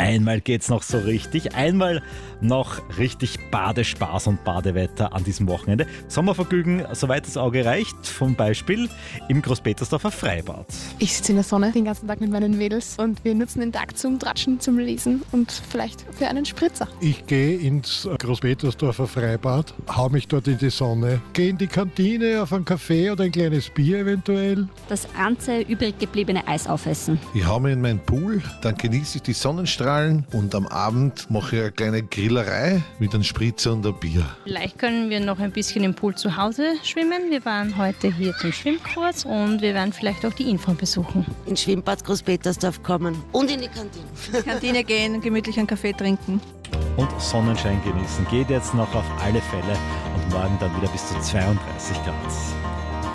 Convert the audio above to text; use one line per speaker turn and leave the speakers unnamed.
Einmal geht's noch so richtig. Einmal noch richtig Badespaß und Badewetter an diesem Wochenende. Sommervergnügen, soweit das Auge reicht. Zum Beispiel im Großpetersdorfer Freibad.
Ich sitze in der Sonne den ganzen Tag mit meinen Mädels und wir nutzen den Tag zum Tratschen, zum Lesen und vielleicht für einen Spritzer.
Ich gehe ins Großpetersdorfer Freibad, hau mich dort in die Sonne, gehe in die Kantine auf einen Kaffee oder ein kleines Bier eventuell.
Das ganze übrig gebliebene Eis aufessen.
Ich hau mich in meinen Pool, dann genieße ich die Sonnenstrahlen und am Abend mache ich eine kleine Grillerei mit einem Spritzer und einem Bier.
Vielleicht können wir noch ein bisschen im Pool zu Hause schwimmen. Wir waren heute hier zum Schwimmkurs und wir werden vielleicht auch die Info besuchen.
Ins Schwimmbad Großpetersdorf kommen und in die Kantine.
Kantine gehen, gemütlich einen Kaffee trinken.
Und Sonnenschein genießen. Geht jetzt noch auf alle Fälle und morgen dann wieder bis zu 32 Grad.